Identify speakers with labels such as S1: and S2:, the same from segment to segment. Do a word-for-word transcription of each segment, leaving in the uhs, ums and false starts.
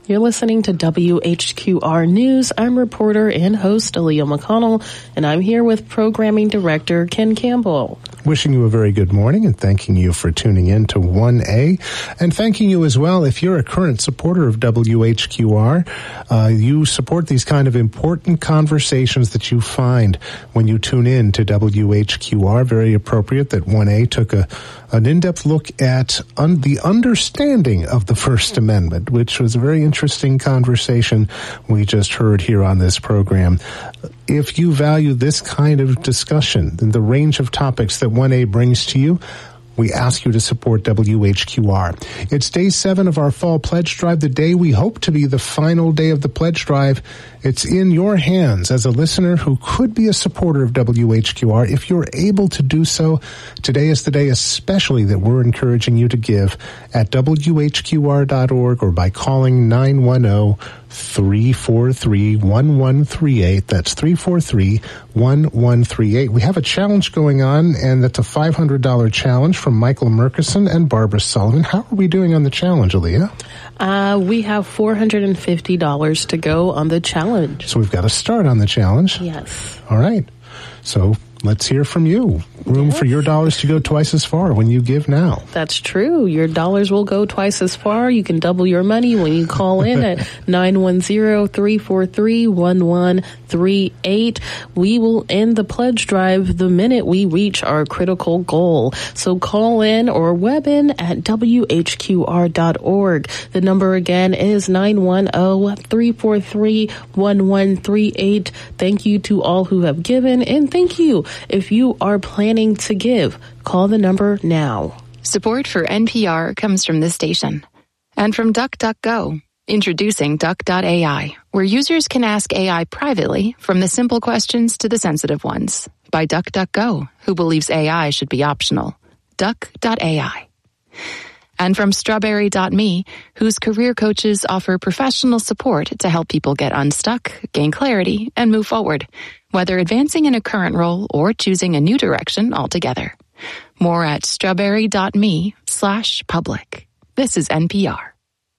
S1: You're listening to W H Q R News. I'm reporter and host Aaliyah McConnell, and I'm here with Programming Director Ken Campbell.
S2: Wishing you a very good morning and thanking you for tuning in to one A, and thanking you as well if you're a current supporter of W H Q R. Uh, you support these kind of important conversations that you find when you tune in to W H Q R. Very appropriate that one A took a an in-depth look at un- the understanding of the First Amendment, which was a very interesting conversation we just heard here on this program. If you value this kind of discussion and the range of topics that one A brings to you, we ask you to support W H Q R. It's day seven of our fall pledge drive, the day we hope to be the final day of the pledge drive. It's in your hands as a listener who could be a supporter of W H Q R. If you're able to do so, today is the day especially that we're encouraging you to give at W H Q R dot org or by calling nine one zero, three four three, one one three eight. That's three four three, one one three eight. We have a challenge going on, and that's a five hundred dollars challenge from Michael Murkison and Barbara Sullivan. How are we doing on the challenge, Aaliyah?
S1: Uh, we have four hundred fifty dollars to go on the challenge.
S2: So we've got to start on the challenge.
S1: Yes.
S2: All right. So let's hear from you. Room yes. for your dollars to go twice as far when you give now.
S1: That's true. Your dollars will go twice as far. You can double your money when you call in at nine one zero, three four three, one one three eight. We will end the pledge drive the minute we reach our critical goal. So call in or web in at W H Q R dot org. The number again is nine one zero, three four three, one one three eight. Thank you to all who have given, and thank you if you are planning to give. Call the number now.
S3: Support for N P R comes from this station and from DuckDuckGo. Introducing Duck dot A I, where users can ask A I privately from the simple questions to the sensitive ones. By DuckDuckGo, who believes A I should be optional. Duck dot A I. And from Strawberry dot me, whose career coaches offer professional support to help people get unstuck, gain clarity, and move forward, whether advancing in a current role or choosing a new direction altogether. More at strawberry dot me slash public. This is N P R.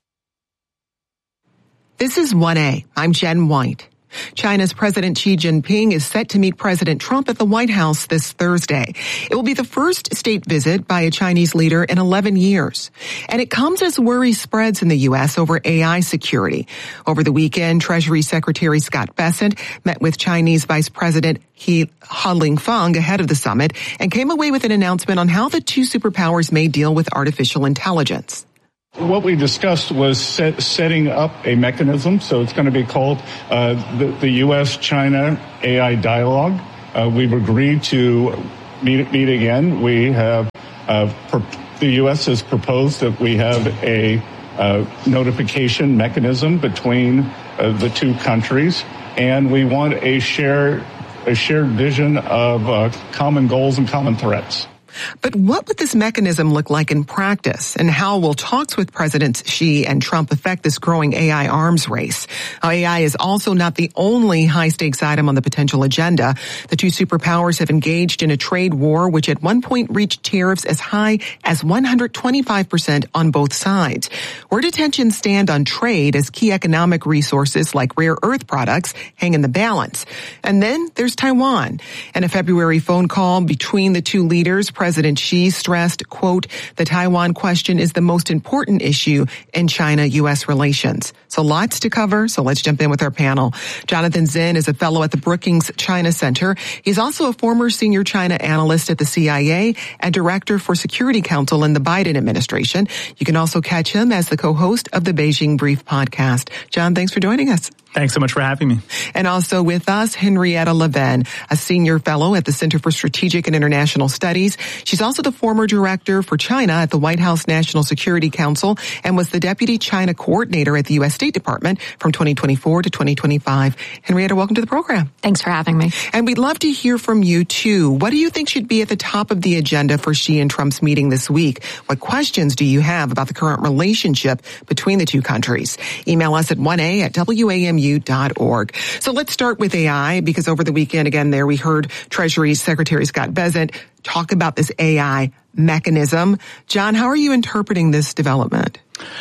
S4: This is one A. I'm Jen White. China's President Xi Jinping is set to meet President Trump at the White House this Thursday. It will be the first state visit by a Chinese leader in eleven years. And it comes as worry spreads in the U S over A I security. Over the weekend, Treasury Secretary Scott Bessent met with Chinese Vice President He Ha-Ling-Feng ahead of the summit and came away with an announcement on how the two superpowers may deal with artificial intelligence.
S5: What we discussed was set, setting up a mechanism, so it's going to be called uh, the, the U S China A I Dialogue. Uh, we've agreed to meet, meet again. We have, uh, pro- the U S has proposed that we have a uh, notification mechanism between uh, the two countries, and we want a shared, a shared vision of uh, common goals and common threats.
S4: But what would this mechanism look like in practice, and how will talks with Presidents Xi and Trump affect this growing A I arms race? Now, A I is also not the only high-stakes item on the potential agenda. The two superpowers have engaged in a trade war which at one point reached tariffs as high as one hundred twenty-five percent on both sides. Where do tensions stand on trade as key economic resources like rare earth products hang in the balance? And then there's Taiwan. In a February phone call between the two leaders, President Xi stressed, quote, the Taiwan question is the most important issue in China-U S relations. So lots to cover, so let's jump in with our panel. Jonathan Zinn is a fellow at the Brookings China Center. He's also a former senior China analyst at the C I A and director for Security Council in the Biden administration. You can also catch him as the co-host of the Beijing Brief podcast. John, thanks for joining us.
S6: Thanks so much for having me.
S4: And also with us, Henrietta Levin, a senior fellow at the Center for Strategic and International Studies. She's also the former director for China at the White House National Security Council and was the deputy China coordinator at the U S State Department from twenty twenty-four to twenty twenty-five. Henrietta, welcome to the program.
S7: Thanks for having me.
S4: And we'd love to hear from you, too. What do you think should be at the top of the agenda for Xi and Trump's meeting this week? What questions do you have about the current relationship between the two countries? Email us at one a at W A M U dot org. So let's start with A I, because over the weekend, again, there we heard Treasury Secretary Scott Bessent talk about this A I mechanism. John, how are you interpreting this development?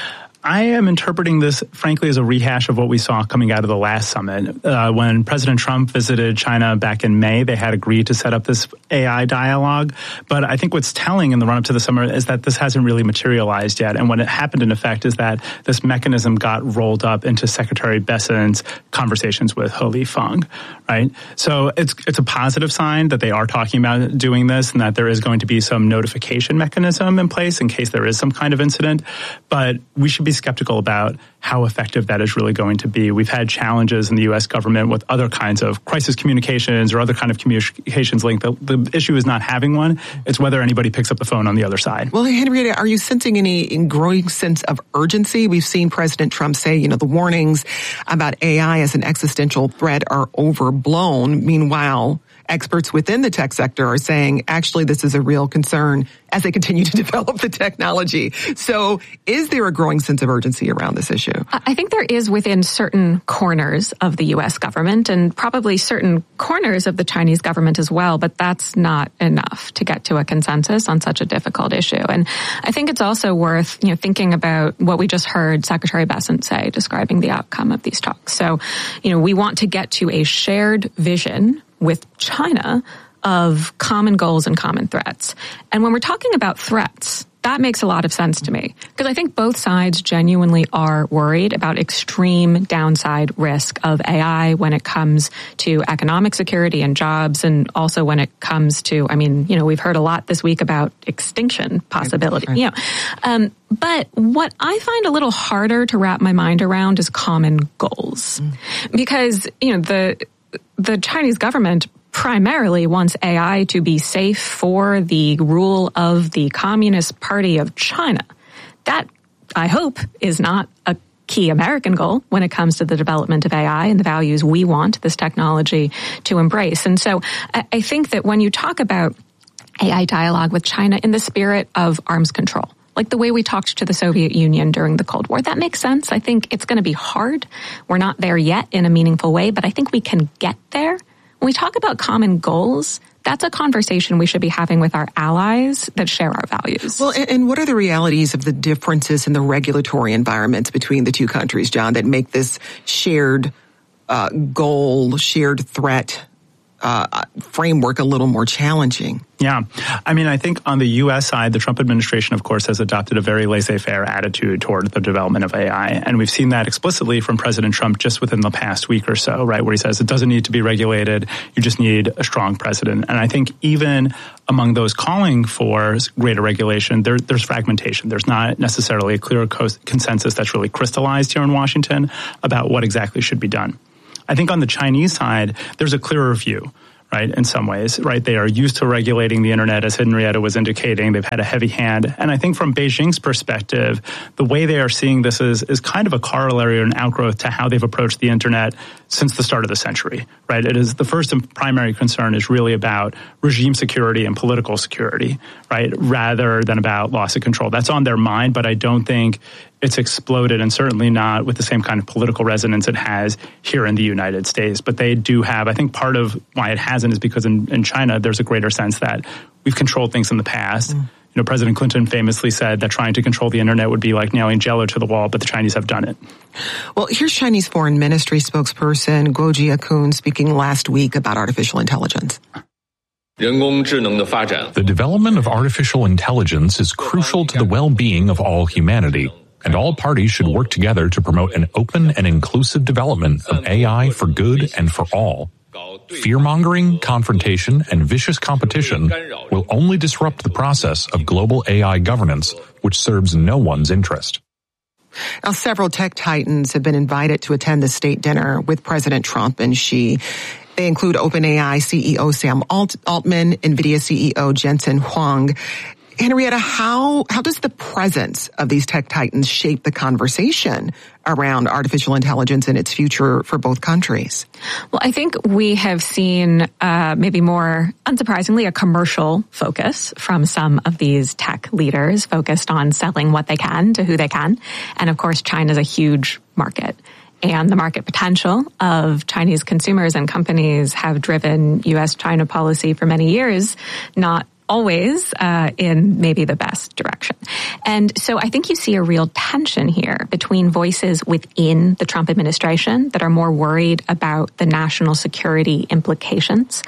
S6: I am interpreting this, frankly, as a rehash of what we saw coming out of the last summit. Uh, when President Trump visited China back in May, they had agreed to set up this A I dialogue. But I think what's telling in the run-up to the summer is that this hasn't really materialized yet. And what it happened, in effect, is that this mechanism got rolled up into Secretary Bessent's conversations with He Lifeng, right? So it's it's a positive sign that they are talking about doing this and that there is going to be some notification mechanism in place in case there is some kind of incident. But we should be skeptical about how effective that is really going to be. We've had challenges in the U S government with other kinds of crisis communications or other kind of communications link. The, the issue is not having one. It's whether anybody picks up the phone on the other side.
S4: Well, Henrietta, are you sensing any growing sense of urgency? We've seen President Trump say, you know, the warnings about A I as an existential threat are overblown. Meanwhile, experts within the tech sector are saying, actually, this is a real concern as they continue to develop the technology. So is there a growing sense of urgency around this issue?
S3: I think there is within certain corners of the U S government and probably certain corners of the Chinese government as well, but that's not enough to get to a consensus on such a difficult issue. And I think it's also worth, you know, thinking about what we just heard Secretary Bessent say describing the outcome of these talks. So, you know, we want to get to a shared vision with China of common goals and common threats. And when we're talking about threats, that makes a lot of sense to me because I think both sides genuinely are worried about extreme downside risk of A I when it comes to economic security and jobs, and also when it comes to, I mean, you know, we've heard a lot this week about extinction possibility. Right. You know, um, but what I find a little harder to wrap my mind around is common goals, mm. because you know the the Chinese government primarily wants A I to be safe for the rule of the Communist Party of China. That, I hope, is not a key American goal when it comes to the development of A I and the values we want this technology to embrace. And so I think that when you talk about A I dialogue with China in the spirit of arms control, like the way we talked to the Soviet Union during the Cold War, that makes sense. I think it's going to be hard. We're not there yet in a meaningful way, but I think we can get there. When we talk about common goals, that's a conversation we should be having with our allies that share our values.
S4: Well, and, and what are the realities of the differences in the regulatory environments between the two countries, John, that make this shared uh, goal, shared threat uh, framework a little more challenging?
S6: Yeah. I mean, I think on the U S side, the Trump administration, of course, has adopted a very laissez-faire attitude toward the development of A I. And we've seen that explicitly from President Trump just within the past week or so, right, where he says it doesn't need to be regulated. You just need a strong president. And I think even among those calling for greater regulation, there, there's fragmentation. There's not necessarily a clear consensus that's really crystallized here in Washington about what exactly should be done. I think on the Chinese side, there's a clearer view, right, in some ways, right? They are used to regulating the internet, as Henrietta was indicating. They've had a heavy hand. And I think from Beijing's perspective, the way they are seeing this is, is kind of a corollary or an outgrowth to how they've approached the internet since the start of the century, right? It is the first and primary concern is really about regime security and political security, right, rather than about loss of control. That's on their mind, but I don't think it's exploded, and certainly not with the same kind of political resonance it has here in the United States. But they do have, I think part of why it hasn't is because in, in China, there's a greater sense that we've controlled things in the past. Mm. You know, President Clinton famously said that trying to control the internet would be like nailing Jell-O to the wall, but the Chinese have done it.
S4: Well, here's Chinese Foreign Ministry spokesperson Guo Jiakun speaking last week about artificial intelligence.
S7: The development of artificial intelligence is crucial to the well-being of all humanity, and all parties should work together to promote an open and inclusive development of A I for good and for all. Fear-mongering, confrontation, and vicious competition will only disrupt the process of global A I governance, which serves no one's interest.
S4: Now, several tech titans have been invited to attend the state dinner with President Trump and Xi. They include OpenAI C E O Sam Alt- Altman, NVIDIA C E O Jensen Huang. Henrietta, how how does the presence of these tech titans shape the conversation around artificial intelligence and its future for both countries?
S3: Well, I think we have seen uh, maybe more unsurprisingly a commercial focus from some of these tech leaders focused on selling what they can to who they can. And of course, China's a huge market. And the market potential of Chinese consumers and companies have driven U S China policy for many years, not
S8: always uh, in maybe the best direction. And so I think you see a real tension here between voices within the Trump administration that are more worried about the national security implications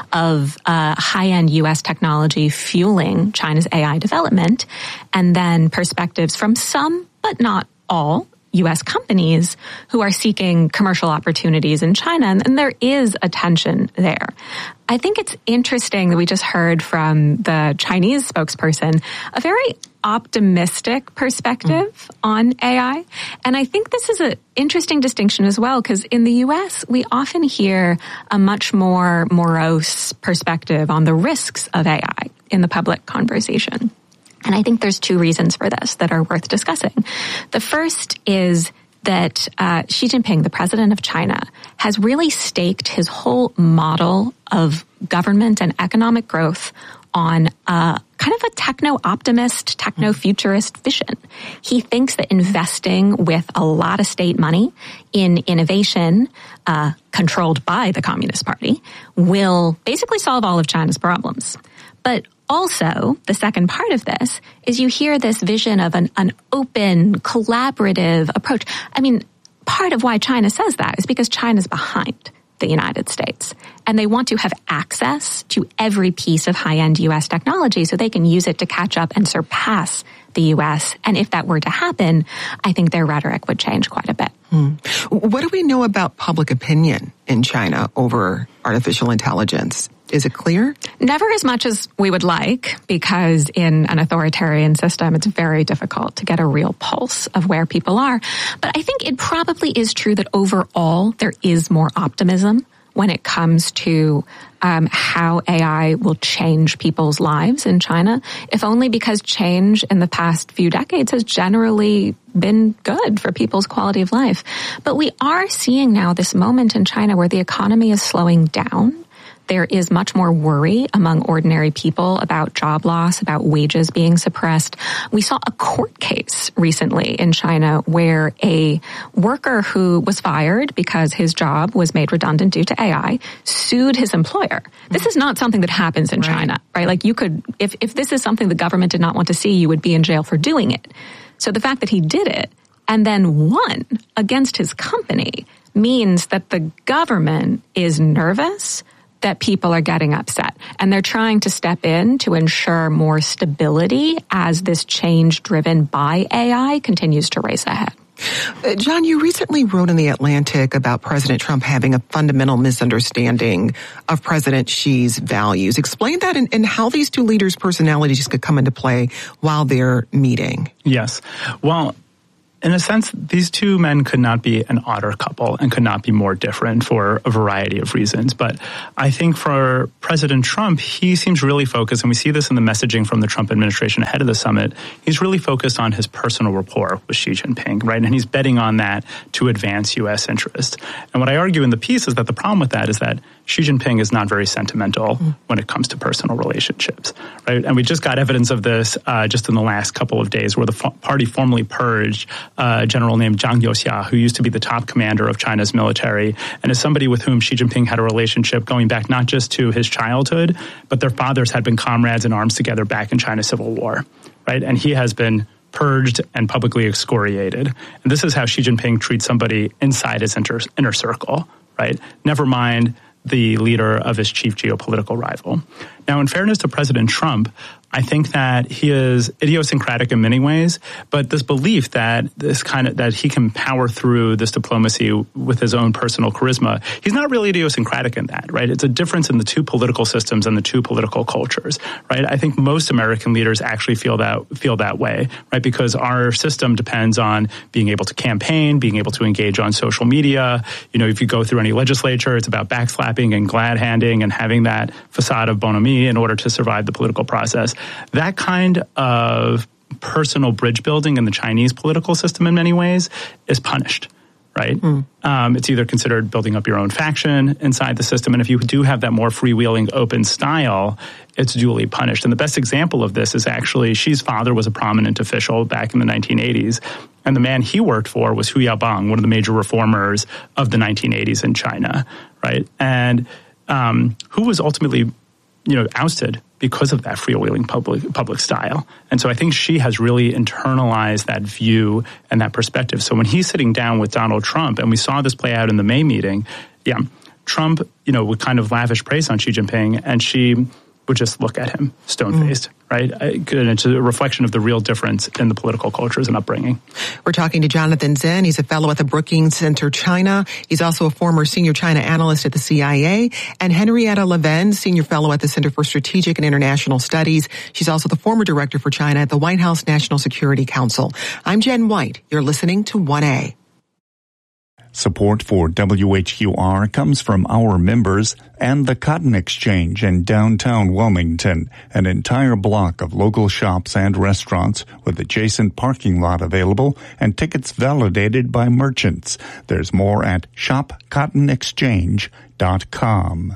S8: of uh, high-end U S technology fueling China's A I development, and then perspectives from some, but not all, U S companies who are seeking commercial opportunities in China, and there is a tension there. I think it's interesting that we just heard from the Chinese spokesperson a very optimistic perspective mm. on A I. And I think this is an interesting distinction as well, because in the U S, we often hear a much more morose perspective on the risks of A I in the public conversation. And I think there's two reasons for this that are worth discussing. The first is that uh, Xi Jinping, the president of China, has really staked his whole model of government and economic growth on a kind of a techno-optimist, techno-futurist vision. He thinks that investing with a lot of state money in innovation, uh, controlled by the Communist Party, will basically solve all of China's problems. But also, the second part of this is you hear this vision of an, an open, collaborative approach. I mean, part of why China says that is because China's behind the United States. And they want to have access to every piece of high-end U S technology so they can use it to catch up and surpass the U S. And if that were to happen, I think their rhetoric would change quite a bit.
S4: Hmm. What do we know about public opinion in China over artificial intelligence? Is it clear?
S8: Never as much as we would like, because in an authoritarian system, it's very difficult to get a real pulse of where people are. But I think it probably is true that overall there is more optimism when it comes to um, how A I will change people's lives in China, if only because change in the past few decades has generally been good for people's quality of life. But we are seeing now this moment in China where the economy is slowing down. There is much more worry among ordinary people about job loss, about wages being suppressed. We saw a court case recently in China where a worker who was fired because his job was made redundant due to A I sued his employer. This is not something that happens in right. China, right? Like you could, if, if this is something the government did not want to see, you would be in jail for doing it. So the fact that he did it and then won against his company means that the government is nervous that people are getting upset. And they're trying to step in to ensure more stability as this change driven by A I continues to race ahead.
S4: Uh, John, you recently wrote in The Atlantic about President Trump having a fundamental misunderstanding of President Xi's values. Explain that and, and how these two leaders' personalities could come into play while they're meeting.
S6: Yes. Well, in a sense, these two men could not be an odder couple and could not be more different for a variety of reasons. But I think for President Trump, he seems really focused, and we see this in the messaging from the Trump administration ahead of the summit, he's really focused on his personal rapport with Xi Jinping, right? And he's betting on that to advance U S interests. And what I argue in the piece is that the problem with that is that Xi Jinping is not very sentimental mm. when it comes to personal relationships, right? And we just got evidence of this uh, just in the last couple of days where the f- party formally purged uh, a general named Zhang Youxia, who used to be the top commander of China's military and is somebody with whom Xi Jinping had a relationship going back not just to his childhood, but their fathers had been comrades in arms together back in China's Civil War, right? And he has been purged and publicly excoriated. And this is how Xi Jinping treats somebody inside his inter- inner circle, right? Never mind the leader of his chief geopolitical rival. Now, in fairness to President Trump, I think that he is idiosyncratic in many ways, but this belief that this kind of that he can power through this diplomacy with his own personal charisma, he's not really idiosyncratic in that, right? It's a difference in the two political systems and the two political cultures, right? I think most American leaders actually feel that feel that way, right? Because our system depends on being able to campaign, being able to engage on social media. You know, if you go through any legislature, it's about backslapping and glad handing and having that facade of bonhomie in order to survive the political process. That kind of personal bridge building in the Chinese political system in many ways is punished, right? Mm. Um, it's either considered building up your own faction inside the system, and if you do have that more freewheeling, open style, it's duly punished. And the best example of this is actually Xi's father was a prominent official back in the nineteen eighties, and the man he worked for was Hu Yaobang, one of the major reformers of the nineteen eighties in China, right? And um, Hu was ultimately you know, ousted because of that freewheeling public public style. And so I think she has really internalized that view and that perspective. So when he's sitting down with Donald Trump, and we saw this play out in the May meeting, yeah, Trump, you know, would kind of lavish praise on Xi Jinping, and she would just look at him stone-faced, mm. right? And it's a reflection of the real difference in the political cultures and upbringing.
S4: We're talking to Jonathan Zinn. He's a fellow at the Brookings Center China. He's also a former senior China analyst at the C I A. And Henrietta Levin, senior fellow at the Center for Strategic and International Studies. She's also the former director for China at the White House National Security Council. I'm Jen White. You're listening to one A.
S9: Support for W H Q R comes from our members and the Cotton Exchange in downtown Wilmington, an entire block of local shops and restaurants with adjacent parking lot available and tickets validated by merchants. There's more at shop cotton exchange dot com.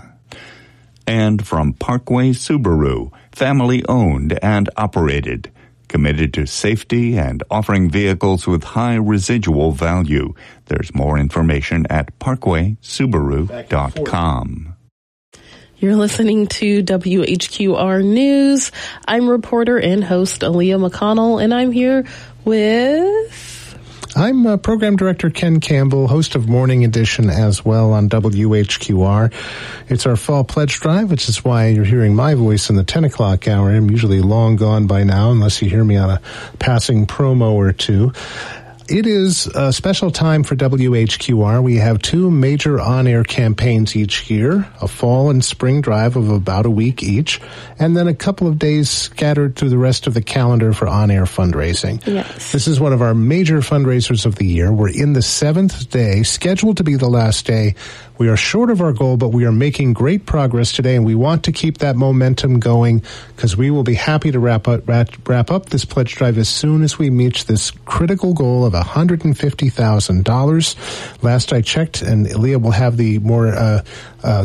S9: And from Parkway Subaru, family owned and operated, committed to safety and offering vehicles with high residual value. There's more information at parkway subaru dot com.
S1: You're listening to W H Q R News. I'm reporter and host Aaliyah McConnell, and I'm here with...
S2: I'm uh, Program Director Ken Campbell, host of Morning Edition as well on W H Q R. It's our fall pledge drive, which is why you're hearing my voice in the ten o'clock hour. I'm usually long gone by now, unless you hear me on a passing promo or two. It is a special time for W H Q R. We have two major on-air campaigns each year, a fall and spring drive of about a week each, and then a couple of days scattered through the rest of the calendar for on-air fundraising.
S1: Yes.
S2: This is one of our major fundraisers of the year. We're in the seventh day, scheduled to be the last day. We are short of our goal, but we are making great progress today, and we want to keep that momentum going because we will be happy to wrap up, wrap, wrap up this pledge drive as soon as we reach this critical goal of one hundred fifty thousand dollars. Last I checked, and Leah will have the more uh, uh,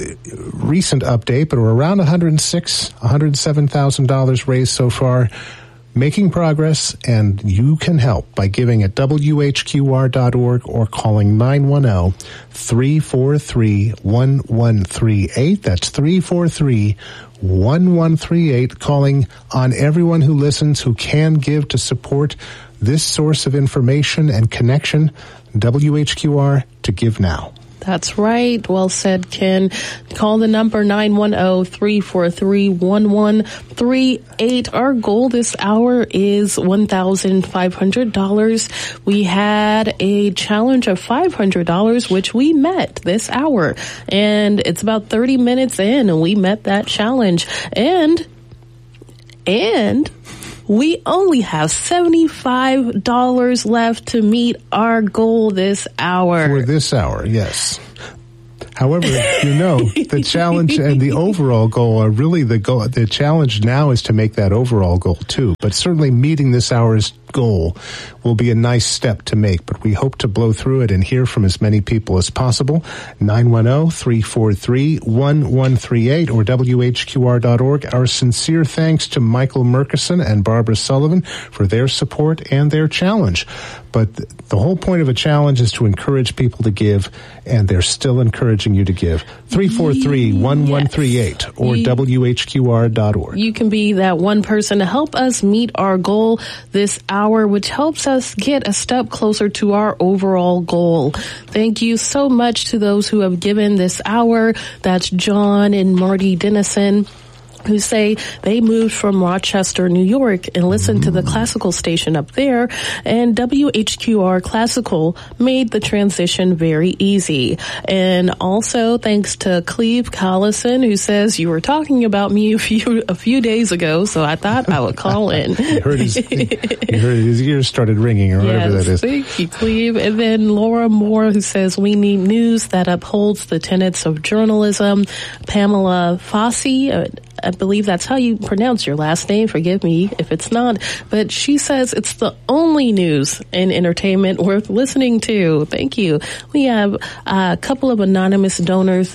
S2: recent update, but we're around one hundred six thousand dollars, one hundred seven thousand dollars raised so far. Making progress, and you can help by giving at W H Q R dot org or calling nine one zero, three four three, one one three eight. That's three four three, one one three eight. Calling on everyone who listens who can give to support this source of information and connection. W H Q R to give now.
S1: That's right. Well said, Ken. Call the number nine one zero, three four three, one one three eight. Our goal this hour is one thousand five hundred dollars. We had a challenge of five hundred dollars, which we met this hour. And it's about thirty minutes in, and we met that challenge. And, and... we only have seventy-five dollars left to meet our goal this hour.
S2: For this hour, yes. However, you know, the challenge and the overall goal are really the goal. The challenge now is to make that overall goal too. But certainly meeting this hour's goal will be a nice step to make. But we hope to blow through it and hear from as many people as possible. nine one zero, three four three, one one three eight or W H Q R dot org. Our sincere thanks to Michael Murkison and Barbara Sullivan for their support and their challenge. But the whole point of a challenge is to encourage people to give, and they're still encouraging you to give. three four three, one one three eight or you, W H Q R dot org.
S1: You can be that one person to help us meet our goal this hour, which helps us get a step closer to our overall goal. Thank you so much to those who have given this hour. That's John and Marty Dennison, who say they moved from Rochester, New York, and listened to the classical station up there, and W H Q R Classical made the transition very easy. And also thanks to Cleve Collison, who says you were talking about me a few a few days ago, so I thought I would call in.
S2: he, heard his, he, he heard his ears started ringing, or whatever
S1: yes,
S2: that is.
S1: Thank you, Cleve. And then Laura Moore, who says we need news that upholds the tenets of journalism. Pamela Fossey, uh, I believe that's how you pronounce your last name. Forgive me if it's not. But she says it's the only news and entertainment worth listening to. Thank you. We have a couple of anonymous donors that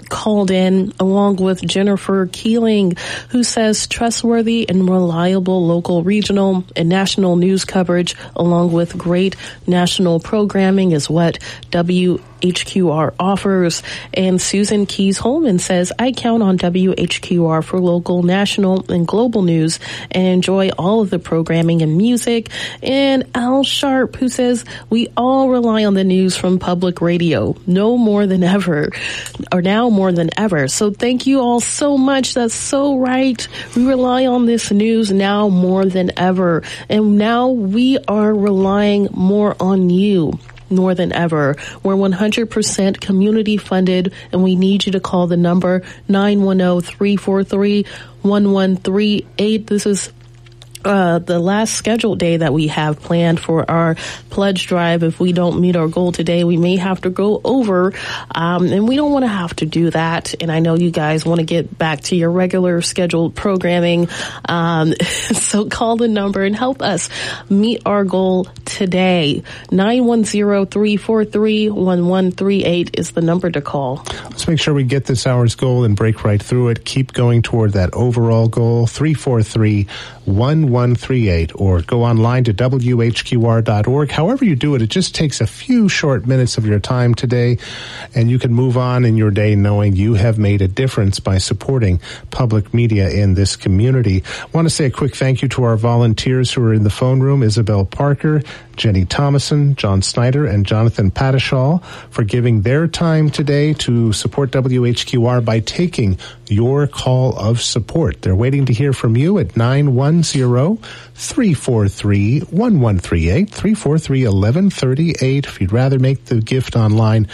S1: called in, along with Jennifer Keeling, who says trustworthy and reliable local, regional, and national news coverage, along with great national programming, is what W H Q R offers. And Susan Keys Holman says, I count on W H Q R for local, national, and global news and enjoy all of the programming and music. And Al Sharp, who says, we all rely on the news from public radio, no more than ever, or now more than ever. So thank you all so much. That's so right. We rely on this news now more than ever. And now we are relying more on you more than ever. We're one hundred percent community funded, and we need you to call the number nine one zero, three four three, one one three eight. This is Uh, the last scheduled day that we have planned for our pledge drive. If we don't meet our goal today, we may have to go over, um, and we don't want to have to do that. And I know you guys want to get back to your regular scheduled programming, um, so call the number and help us meet our goal today. nine one zero, three four three, one one three eight is the number to call.
S2: Let's make sure we get this hour's goal and break right through it. Keep going toward that overall goal, three four three, one one three eight, or go online to W H Q R dot org. However you do it, it just takes a few short minutes of your time today, and you can move on in your day knowing you have made a difference by supporting public media in this community. I want to say a quick thank you to our volunteers who are in the phone room, Isabel Parker, Jenny Thomason, John Snyder, and Jonathan Patishall, for giving their time today to support W H Q R by taking your call of support. They're waiting to hear from you at nine one zero, three four three, one one three eight, three four three, one one three eight. If you'd rather make the gift online,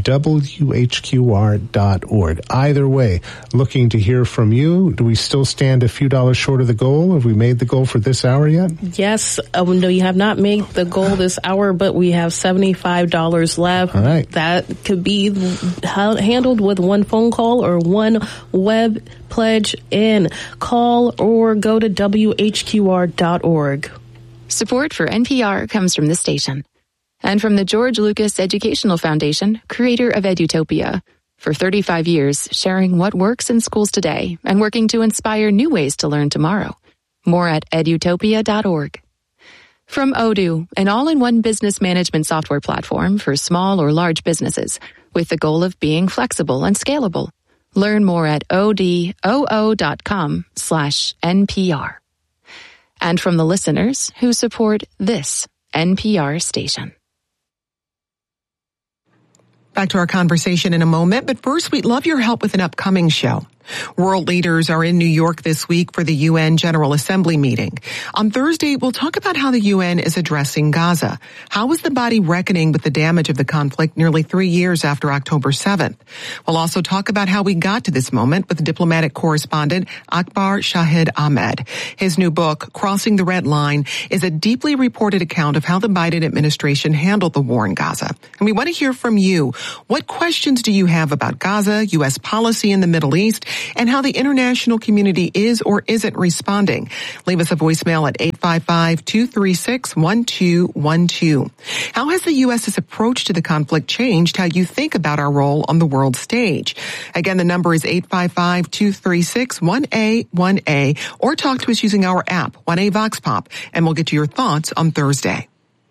S2: W H Q R dot org. Either way, looking to hear from you. Do we still stand a few dollars short of the goal? Have we made the goal for this hour yet?
S1: Yes. Uh, no, you have not made the goal this hour, but we have seventy-five dollars left.
S2: All right.
S1: That could be ha- handled with one phone call or one web pledge in. Call or go to W H Q R dot org.
S3: Support for N P R comes from this station and from the George Lucas Educational Foundation, creator of Edutopia. For thirty-five years, sharing what works in schools today and working to inspire new ways to learn tomorrow. More at edutopia dot org. From Odoo, an all-in-one business management software platform for small or large businesses, with the goal of being flexible and scalable. Learn more at odoo dot com slash N P R. And from the listeners who support this N P R station.
S4: Back to our conversation in a moment, but first we'd love your help with an upcoming show. World leaders are in New York this week for the U N General Assembly meeting. On Thursday, we'll talk about how the U N is addressing Gaza. How is the body reckoning with the damage of the conflict nearly three years after October seventh? We'll also talk about how we got to this moment with diplomatic correspondent Akbar Shahid Ahmed. His new book, Crossing the Red Line, is a deeply reported account of how the Biden administration handled the war in Gaza. And we want to hear from you. What questions do you have about Gaza, U S policy in the Middle East, and how the international community is or isn't responding? Leave us a voicemail at eight five five, two three six, one two one two. How has the U S's approach to the conflict changed how you think about our role on the world stage? Again, the number is eight five five, two three six, one A one A, or talk to us using our app, one A Vox Pop, and we'll get to your thoughts on Thursday.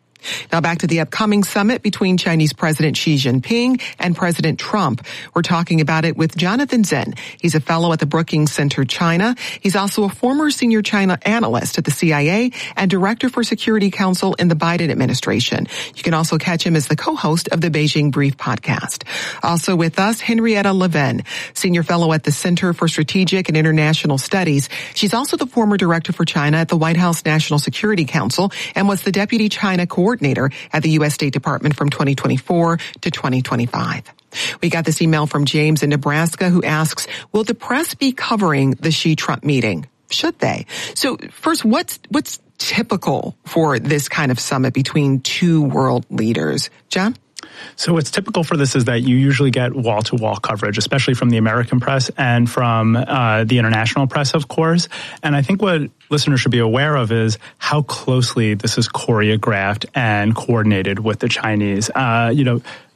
S4: Now back to the upcoming summit between Chinese President Xi Jinping and President Trump. We're talking about it with Jonathan Zinn. He's a fellow at the Brookings Center China. He's also a former senior China analyst at the C I A and director for Security Council in the Biden administration. You can also catch him as the co-host of the Beijing Brief podcast. Also with us, Henrietta Levin, senior fellow at the Center for Strategic and International Studies. She's also the former director for China at the White House National Security Council and was the deputy China coordinator coordinator at the U S State Department from twenty twenty-four to twenty twenty-five. We got this email from James in Nebraska who asks, will the press be covering the Xi-Trump meeting? Should they? So first, what's what's typical for this kind of summit between two world leaders? John?
S6: So what's typical for this is that you usually get wall-to-wall coverage, especially from the American press and from uh, the international press, of course. And I think what listeners should be aware of is how closely this is choreographed and coordinated with the Chinese. Uh, you know,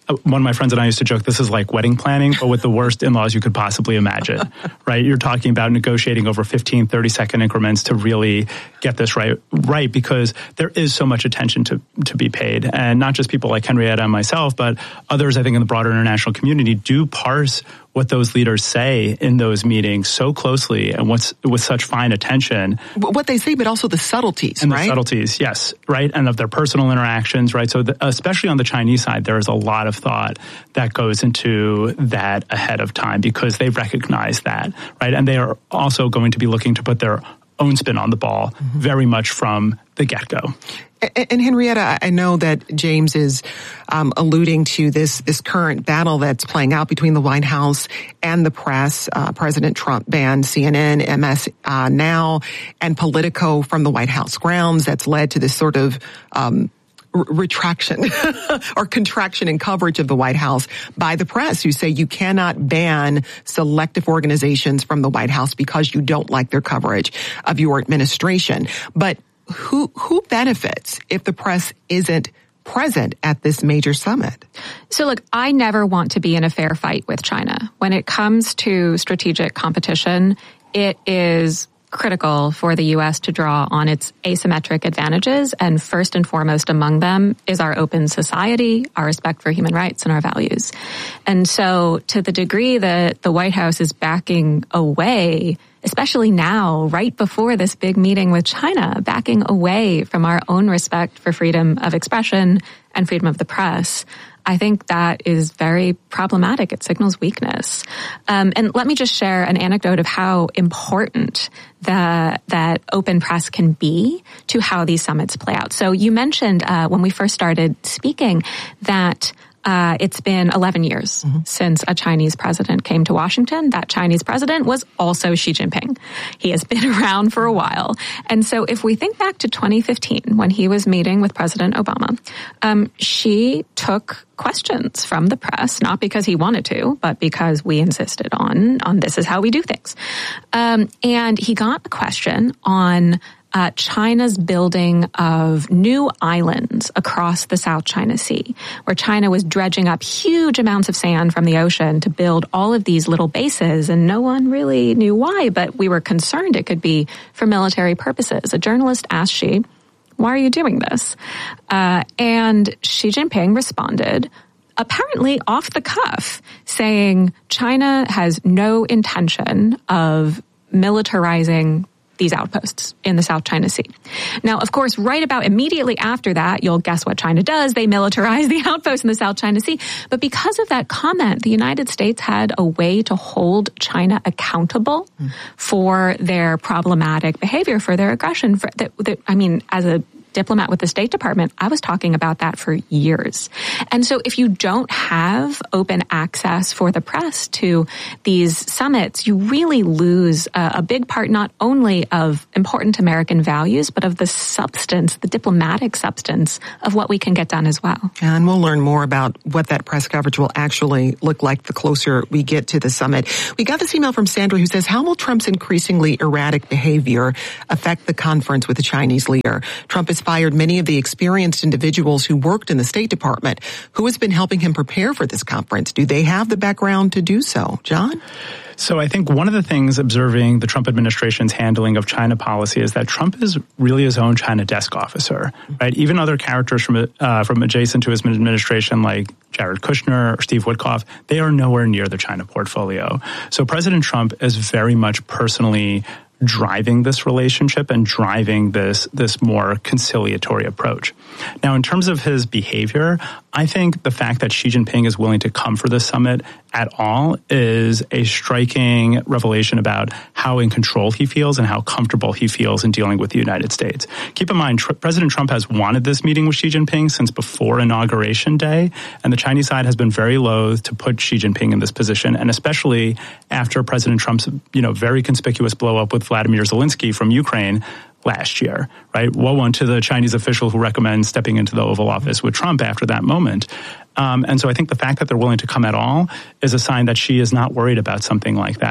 S6: one of my friends and I used to joke, this is like wedding planning, but with the worst in-laws you could possibly imagine, right? You're talking about negotiating over fifteen, thirty second increments to really get this right, right, because there is so much attention to, to be paid. And not just people like Henrietta and myself, but others, I think, in the broader international community do parse what those leaders say in those meetings so closely and what's with such fine attention.
S4: What they say, but also the subtleties,
S6: and
S4: right?
S6: The subtleties, yes, right, and of their personal interactions, right? So the, especially on the Chinese side, there is a lot of thought that goes into that ahead of time because they recognize that, right? And they are also going to be looking to put their own spin on the ball mm-hmm. very much from the get-go.
S4: And, and Henrietta, I know that James is um, alluding to this this current battle that's playing out between the White House and the press. Uh, President Trump banned C N N, M S uh, Now, and Politico from the White House grounds. That's led to this sort of um, r- retraction or contraction in coverage of the White House by the press, who say you cannot ban selective organizations from the White House because you don't like their coverage of your administration. But Who who benefits if the press isn't present at this major summit?
S8: So look, I never want to be in a fair fight with China. When it comes to strategic competition, it is critical for the U S to draw on its asymmetric advantages, and first and foremost among them is our open society, our respect for human rights, and our values. And so to the degree that the White House is backing away, especially now, right before this big meeting with China, backing away from our own respect for freedom of expression and freedom of the press, I think that is very problematic. It signals weakness. Um, and let me just share an anecdote of how important the, that open press can be to how these summits play out. So you mentioned uh, when we first started speaking that Uh, it's been eleven years mm-hmm. since a Chinese president came to Washington. That Chinese president was also Xi Jinping. He has been around for a while. And so if we think back to twenty fifteen, when he was meeting with President Obama, um, Xi took questions from the press, not because he wanted to, but because we insisted on, on this is how we do things. Um, and he got a question on Uh, China's building of new islands across the South China Sea, where China was dredging up huge amounts of sand from the ocean to build all of these little bases, and no one really knew why, but we were concerned it could be for military purposes. A journalist asked Xi, why are you doing this? Uh, and Xi Jinping responded, apparently off the cuff, saying China has no intention of militarizing these outposts in the South China Sea. Now, of course, right about immediately after that, you'll guess what China does. They militarize the outposts in the South China Sea. But because of that comment, the United States had a way to hold China accountable mm. for their problematic behavior, for their aggression. For that, that, I mean, as a diplomat with the State Department, I was talking about that for years. And so if you don't have open access for the press to these summits, you really lose a, a big part not only of important American values, but of the substance, the diplomatic substance of what we can get done as well.
S4: And we'll learn more about what that press coverage will actually look like the closer we get to the summit. We got this email from Sandra who says, how will Trump's increasingly erratic behavior affect the conference with the Chinese leader? Trump is fired many of the experienced individuals who worked in the State Department. Who has been helping him prepare for this conference? Do they have the background to do so? John?
S6: So I think one of the things observing the Trump administration's handling of China policy is that Trump is really his own China desk officer, right? Even other characters from uh, from adjacent to his administration, like Jared Kushner or Steve Witkoff, they are nowhere near the China portfolio. So President Trump is very much personally driving this relationship and driving this this more conciliatory approach. Now, in terms of his behavior, I think the fact that Xi Jinping is willing to come for this summit at all is a striking revelation about how in control he feels and how comfortable he feels in dealing with the United States. Keep in mind, tr- President Trump has wanted this meeting with Xi Jinping since before Inauguration Day, and the Chinese side has been very loath to put Xi Jinping in this position, and especially after President Trump's, you know, very conspicuous blow-up with Vladimir Zelensky from Ukraine last year, right? Woe unto the Chinese official who recommends stepping into the Oval Office with Trump after that moment. Um, and so I think the fact that they're willing to come at all is a sign that Xi is not worried about something like that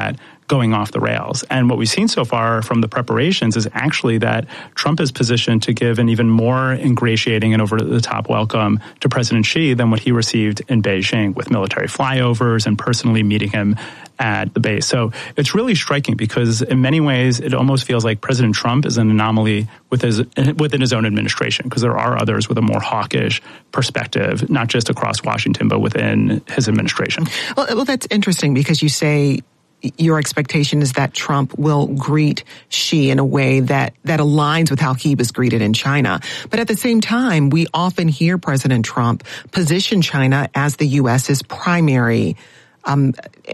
S6: going off the rails. And what we've seen so far from the preparations is actually that Trump is positioned to give an even more ingratiating and over-the-top welcome to President Xi than what he received in Beijing, with military flyovers and personally meeting him at the base. So it's really striking because in many ways it almost feels like President Trump is an anomaly with his, within his own administration, because there are others with a more hawkish perspective, not just across Washington, but within his administration.
S4: Well, well that's interesting because you say your expectation is that Trump will greet Xi in a way that, that aligns with how he was greeted in China. But at the same time, we often hear President Trump position China as the U S's primary um,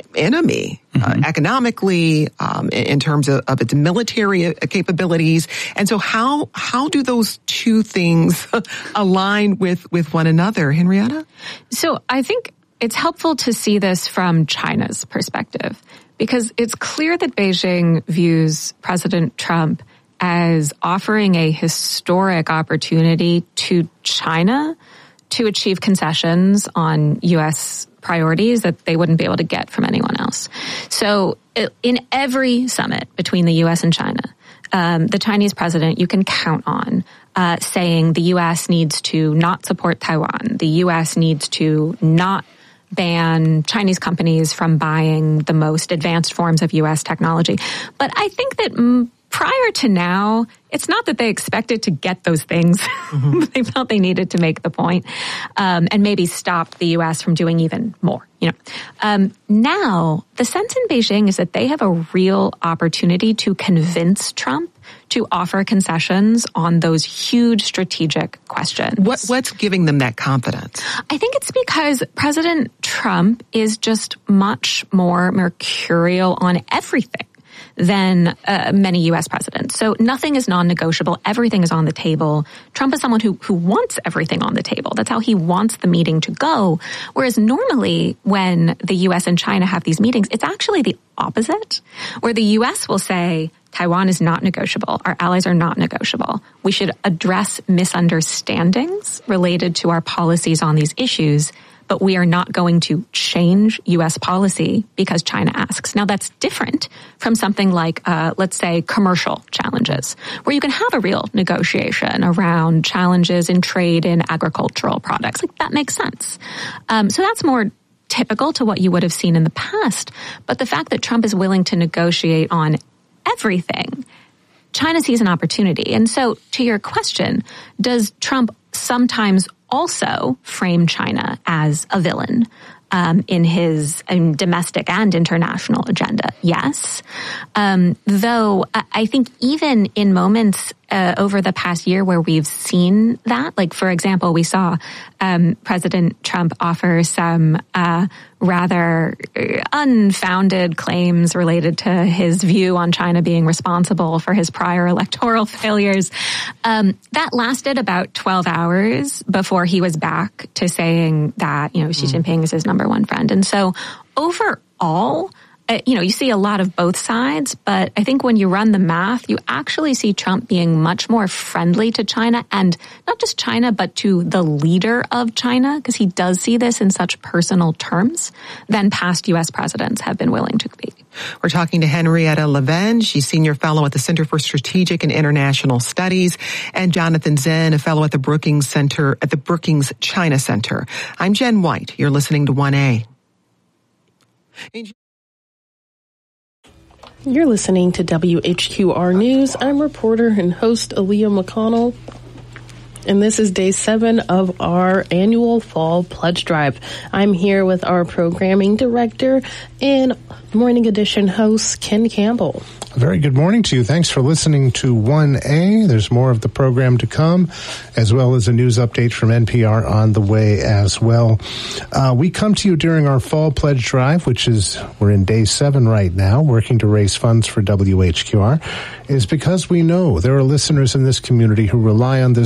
S4: enemy, mm-hmm. uh, economically, um, in, in terms of, of its military capabilities. And so how how do those two things align with, with one another, Henrietta?
S8: So I think it's helpful to see this from China's perspective, because it's clear that Beijing views President Trump as offering a historic opportunity to China to achieve concessions on U S priorities that they wouldn't be able to get from anyone else. So in every summit between the U S and China, um, the Chinese president, you can count on uh, saying the U S needs to not support Taiwan. The U S needs to not ban Chinese companies from buying the most advanced forms of U S technology. But I think that mm, prior to now, it's not that they expected to get those things. Mm-hmm. They felt they needed to make the point, um, and maybe stop the U S from doing even more. You know, um, now the sense in Beijing is that they have a real opportunity to convince Trump to offer concessions on those huge strategic questions.
S4: What, what's giving them that confidence?
S8: I think it's because President Trump is just much more mercurial on everything than uh, many U S presidents. So nothing is non-negotiable. Everything is on the table. Trump is someone who, who wants everything on the table. That's how he wants the meeting to go. Whereas normally when the U S and China have these meetings, it's actually the opposite, where the U S will say, Taiwan is not negotiable. Our allies are not negotiable. We should address misunderstandings related to our policies on these issues, but we are not going to change U S policy because China asks. Now, that's different from something like, uh, let's say, commercial challenges, where you can have a real negotiation around challenges in trade in agricultural products. Like, that makes sense. Um, so that's more typical to what you would have seen in the past. But the fact that Trump is willing to negotiate on everything, China sees an opportunity. And so, to your question, does Trump sometimes also frame China as a villain um, in his um, domestic and international agenda? Yes. Um, though I think even in moments uh, over the past year where we've seen that, like, for example, we saw um, President Trump offer some uh, rather unfounded claims related to his view on China being responsible for his prior electoral failures. Um, that lasted about twelve hours before he was back to saying that, you know, Xi Jinping is his number one friend. And so overall, uh, you know, you see a lot of both sides, but I think when you run the math, you actually see Trump being much more friendly to China, and not just China, but to the leader of China, because he does see this in such personal terms, than past U S presidents have been willing to be.
S4: We're talking to Henrietta Levin. She's senior fellow at the Center for Strategic and International Studies, and Jonathan Zinn, a fellow at the Brookings Center, at the Brookings China Center. I'm Jen White. You're listening to one A.
S1: You're listening to W H Q R News. I'm reporter and host Aaliyah McConnell, and this is day seven of our annual Fall Pledge Drive. I'm here with our programming director and Morning Edition host, Ken Campbell.
S2: Very good morning to you. Thanks for listening to one A. There's more of the program to come, as well as a news update from N P R on the way as well. Uh, we come to you during our Fall Pledge Drive, which is, we're in day seven right now, working to raise funds for W H Q R, is because we know there are listeners in this community who rely on this service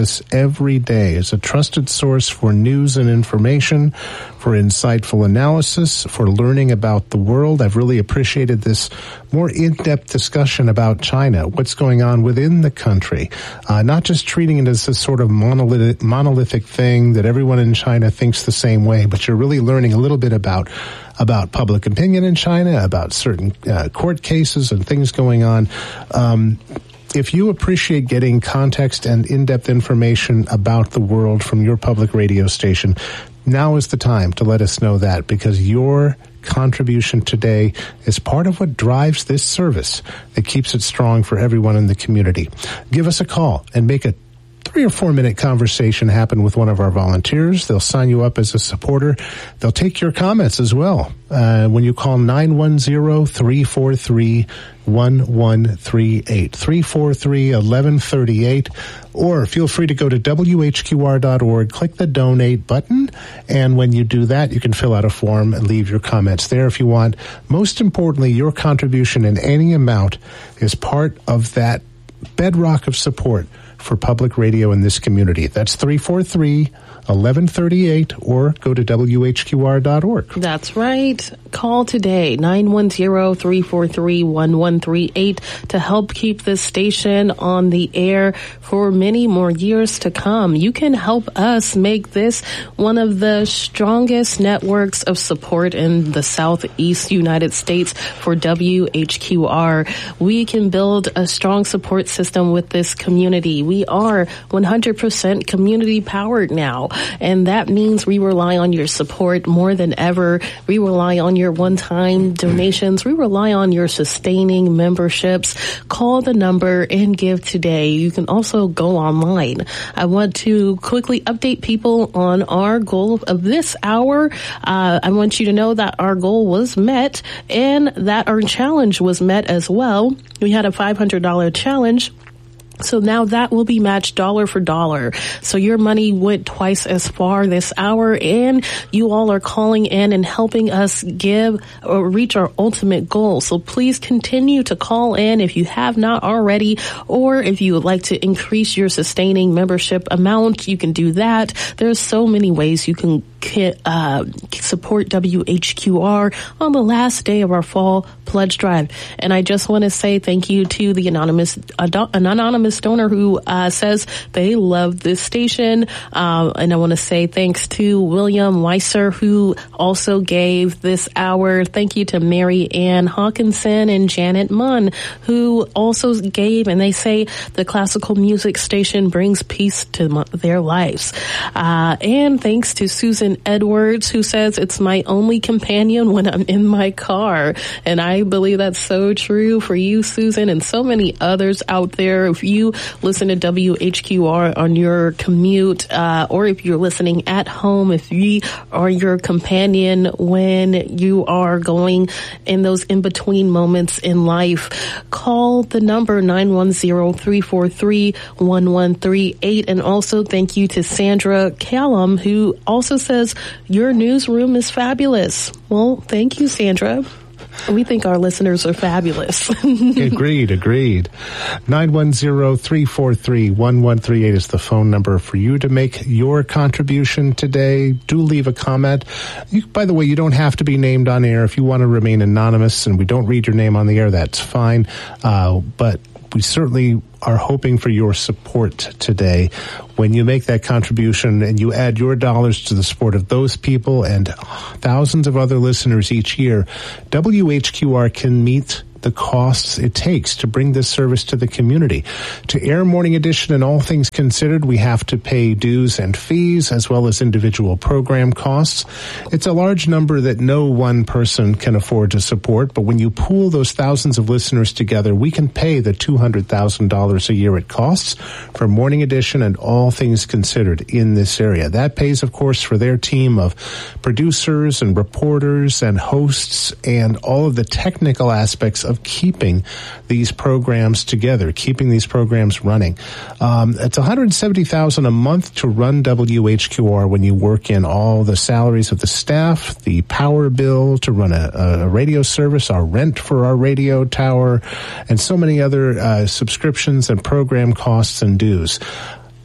S2: us every day as a trusted source for news and information, for insightful analysis, for learning about the world. I've really appreciated this more in-depth discussion about China, what's going on within the country, uh, not just treating it as a sort of monolithic, monolithic thing that everyone in China thinks the same way, but you're really learning a little bit about about public opinion in China, about certain uh, court cases and things going on. Um, if you appreciate getting context and in-depth information about the world from your public radio station, now is the time to let us know that, because your contribution today is part of what drives this service that keeps it strong for everyone in the community. Give us a call and make a three or four minute conversation happen with one of our volunteers. They'll sign you up as a supporter. They'll take your comments as well. Uh, when you call nine one zero, three four three, one one three eight, three four three, one one three eight, or feel free to go to W H Q R dot org, click the donate button, and when you do that, you can fill out a form and leave your comments there if you want. Most importantly, your contribution in any amount is part of that bedrock of support for public radio in this community. That's three four three, one one three eight, or go to W H Q R dot org.
S1: That's right. Call today, nine one zero, three four three, one one three eight, to help keep this station on the air for many more years to come. You can help us make this one of the strongest networks of support in the Southeast United States for W H Q R. We can build a strong support system with this community. We are one hundred percent community powered now, and that means we rely on your support more than ever. We rely on your one-time donations. We rely on your sustaining memberships. Call the number and give today. You can also go online. I want to quickly update people on our goal of this hour. Uh, I want you to know that our goal was met and that our challenge was met as well. We had a five hundred dollars challenge. So now that will be matched dollar for dollar. So your money went twice as far this hour, and you all are calling in and helping us give or reach our ultimate goal. So please continue to call in if you have not already, or if you would like to increase your sustaining membership amount, you can do that. There's so many ways you can uh, support W H Q R on the last day of our fall pledge drive. And I just want to say thank you to the anonymous uh, anonymous donor who uh, says they love this station. Uh, and I want to say thanks to William Weiser, who also gave this hour. Thank you to Mary Ann Hawkinson and Janet Munn, who also gave, and they say the classical music station brings peace to m- their lives. Uh, and thanks to Susan Edwards, who says it's my only companion when I'm in my car. And I believe that's so true for you, Susan, and so many others out there. If you listen to W H Q R on your commute, uh, or if you're listening at home, if we are your companion when you are going in those in-between moments in life, call the number nine one zero, three four three, one one three eight. And also thank you to Sandra Callum, who also says your newsroom is fabulous. Well, thank you, Sandra. We think our listeners are fabulous.
S2: Agreed, agreed. nine one zero, three four three, one one three eight is the phone number for you to make your contribution today. Do leave a comment. You, by the way, you don't have to be named on air. If you want to remain anonymous and we don't read your name on the air, that's fine. Uh, but we certainly are hoping for your support today. When you make that contribution and you add your dollars to the support of those people and thousands of other listeners each year, W H Q R can meet the costs it takes to bring this service to the community. To air Morning Edition and All Things Considered, we have to pay dues and fees as well as individual program costs. It's a large number that no one person can afford to support, but when you pool those thousands of listeners together, we can pay the two hundred thousand dollars a year it costs for Morning Edition and All Things Considered in this area. That pays, of course, for their team of producers and reporters and hosts and all of the technical aspects of keeping these programs together, keeping these programs running. Um, it's one hundred seventy thousand dollars a month to run W H Q R when you work in all the salaries of the staff, the power bill to run a, a radio service, our rent for our radio tower, and so many other uh, subscriptions and program costs and dues.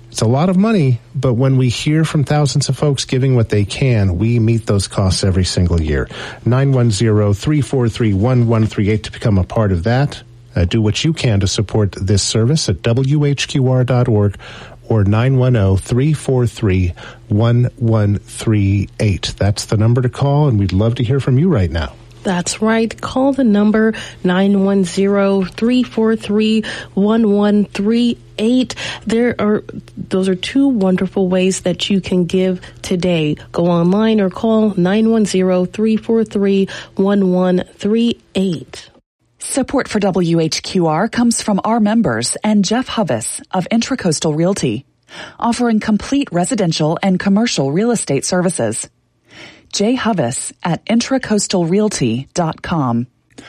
S2: It's a lot of money, but when we hear from thousands of folks giving what they can, we meet those costs every single year. nine one zero, three four three, one one three eight to become a part of that. Uh, do what you can to support this service at W H Q R dot org or nine one zero, three four three, one one three eight. That's the number to call, and we'd love to hear from you right now.
S1: That's right. Call the number nine one zero, three four three, one one three eight. There are, those are two wonderful ways that you can give today. Go online or call nine one zero, three four three, one one three eight.
S10: Support for W H Q R comes from our members and Jeff Huvis of Intracoastal Realty, offering complete residential and commercial real estate services. Jay Huvis at intracoastal realty dot com.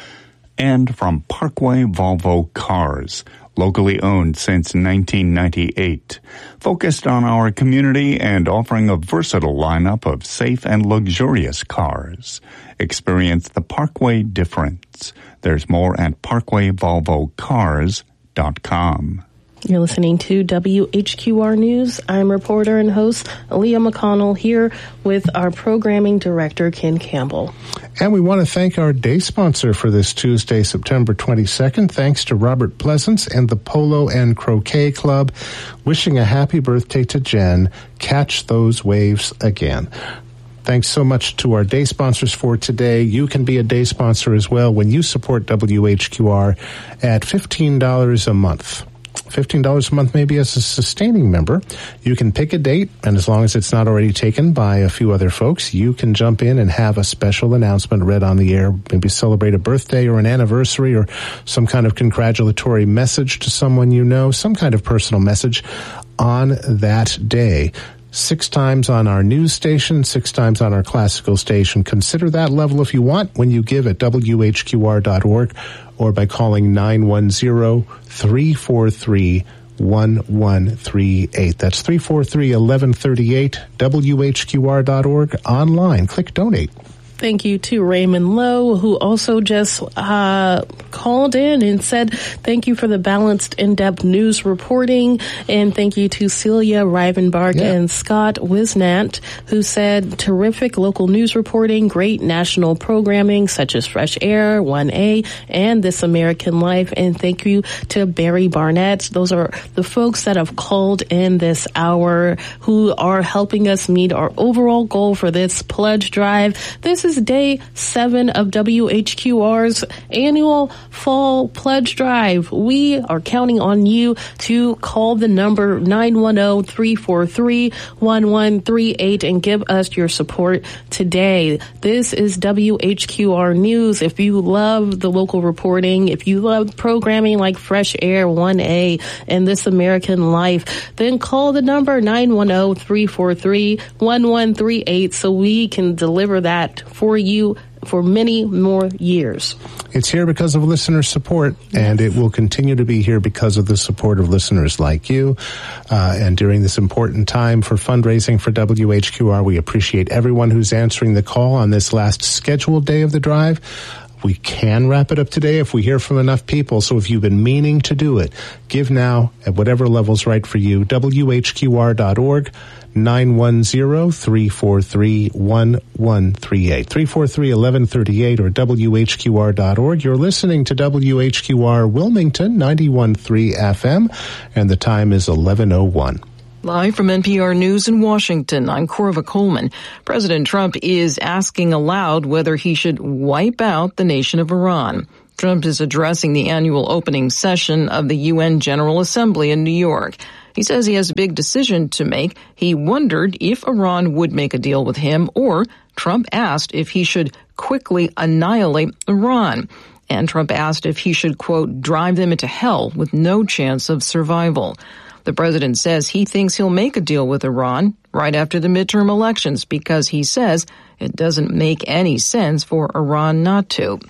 S9: And from Parkway Volvo Cars, locally owned since nineteen ninety-eight, focused on our community and offering a versatile lineup of safe and luxurious cars. Experience the Parkway difference. There's more at parkway volvo cars dot com.
S1: You're listening to W H Q R News. I'm reporter and host Aaliyah McConnell here with our programming director, Ken Campbell.
S2: And we want to thank our day sponsor for this Tuesday, September twenty-second. Thanks to Robert Pleasance and the Polo and Croquet Club. Wishing a happy birthday to Jen. Catch those waves again. Thanks so much to our day sponsors for today. You can be a day sponsor as well when you support W H Q R at fifteen dollars a month. fifteen dollars a month maybe as a sustaining member. You can pick a date, and as long as it's not already taken by a few other folks, you can jump in and have a special announcement read on the air, maybe celebrate a birthday or an anniversary or some kind of congratulatory message to someone you know, some kind of personal message on that day. Six times on our news station, six times on our classical station. Consider that level if you want when you give at W H Q R dot org or by calling nine one zero, three four three, one one three eight. That's three four three, one one three eight, W H Q R dot org. Online, click donate.
S1: Thank you to Raymond Lowe, who also just uh, called in and said thank you for the balanced, in-depth news reporting. And thank you to Celia Rivenbark yeah. and Scott Wisnant, who said terrific local news reporting, great national programming such as Fresh Air, one A, and This American Life. And thank you to Barry Barnett. Those are the folks that have called in this hour who are helping us meet our overall goal for this pledge drive. This is day seven of W H Q R's annual fall pledge drive. We are counting on you to call the number nine one zero, three four three, one one three eight and give us your support today. This is W H Q R News. If you love the local reporting, if you love programming like Fresh Air, one A, and This American Life, then call the number nine one zero, three four three, one one three eight so we can deliver that for you for many more years.
S2: It's here because of listener support, and it will continue to be here because of the support of listeners like you. Uh, and during this important time for fundraising for W H Q R, we appreciate everyone who's answering the call on this last scheduled day of the drive. We can wrap it up today if we hear from enough people. So if you've been meaning to do it, give now at whatever level's right for you. W H Q R dot org. nine one zero, three four three, one one three eight. three four three, one one three eight or W H Q R dot org. You're listening to W H Q R Wilmington, ninety-one point three F M, and the time is eleven oh one.
S11: Live from N P R News in Washington, I'm Corva Coleman. President Trump is asking aloud whether he should wipe out the nation of Iran. Trump is addressing the annual opening session of the U N General Assembly in New York. He says he has a big decision to make. He wondered if Iran would make a deal with him, or Trump asked if he should quickly annihilate Iran. And Trump asked if he should, quote, drive them into hell with no chance of survival. The president says he thinks he'll make a deal with Iran right after the midterm elections because he says it doesn't make any sense for Iran not to.